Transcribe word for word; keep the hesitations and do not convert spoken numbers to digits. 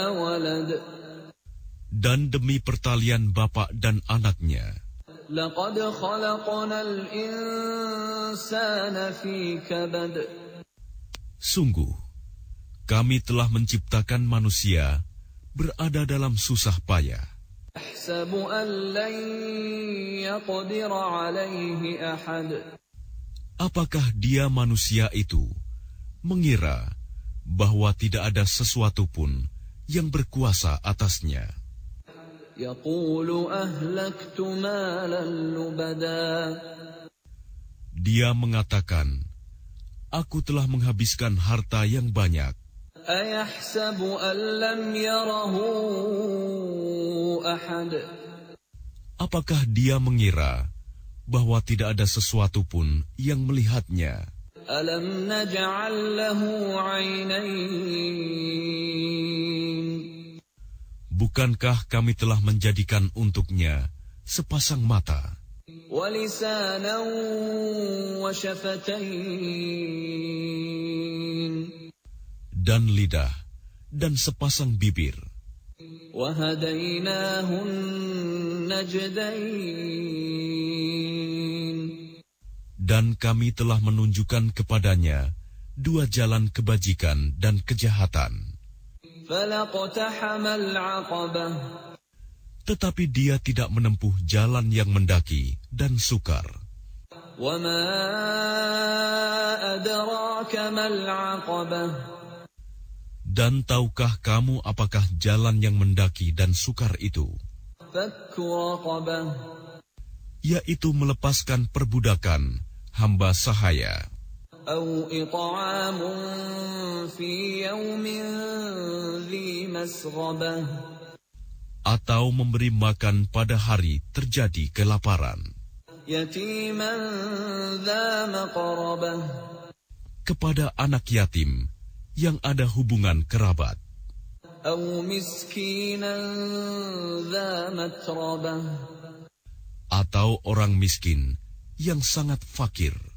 ولد Dan demi pertalian bapa dan anaknya, لقد خلقنا الإنسان في كبد sungguh kami telah menciptakan manusia berada dalam susah payah. يحسب أن لن يقدر عليه أحد Apakah dia manusia itu mengira bahwa tidak ada sesuatu pun yang berkuasa atasnya? يقول أهلكت مالا لبدا Dia mengatakan, aku telah menghabiskan harta yang banyak. أيحسب أن لم يره أحد Apakah dia mengira bahwa tidak ada sesuatu pun yang melihatnya? ألم نجعل له عينين Bukankah kami telah menjadikan untuknya sepasang mata ولسانا وشفتين dan lidah dan sepasang bibir, وهديناه النجدين dan kami telah menunjukkan kepadanya dua jalan kebajikan dan kejahatan. فلاقتحم العقبة Tetapi dia tidak menempuh jalan yang mendaki dan sukar. وما أدراك ما العقبة Dan tahukah kamu apakah jalan yang mendaki dan sukar itu? فك رقبة Yaitu melepaskan perbudakan hamba sahaya, أو إطعام في يوم ذي مسغبة atau memberi makan pada hari terjadi kelaparan, يتيما ذا مقربة kepada anak yatim yang ada hubungan kerabat, أو مسكينا ذا متربة atau orang miskin yang sangat fakir.